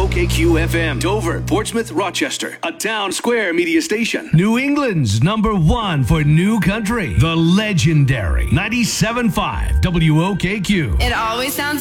WOKQ FM, Dover, Portsmouth, Rochester, a Town Square media station. New England's #1 for new country, the legendary 97.5 WOKQ. It always sounds